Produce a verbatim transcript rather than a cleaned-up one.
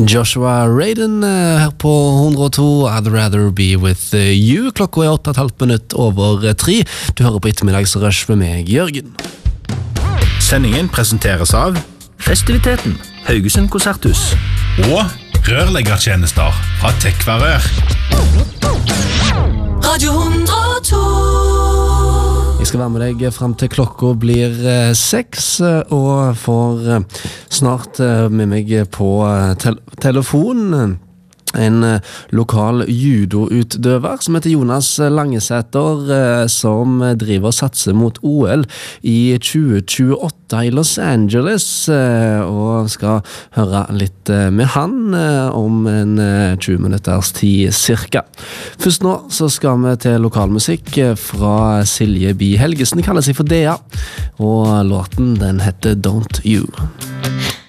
Joshua Radin her på hundre og to, I'd rather be with you. Klokka er åtte og et halvt minutt over tre. Du hører på ettermiddagsrush med meg, Jørgen. Sendingen presenteres av Festiviteten, Haugesund Konserthus og rørleggertjenester fra Tekvarør. Radio hundre og to. Jeg skal være med deg frem til klokka blir eh, seks, og får eh, snart eh, med meg på eh, tel telefon en eh, lokal judoutdøver som heter Jonas Langesæter, eh, som driver og satser mot O L i tjue tjueåtte i Los Angeles, eh, og skal høre litt eh, med han eh, om en eh, tjue minutters tid cirka. Først nå så skal vi til lokalmusikk eh, fra Silje Bi Helgesen, kaller seg for Dea, og låten den heter Don't You.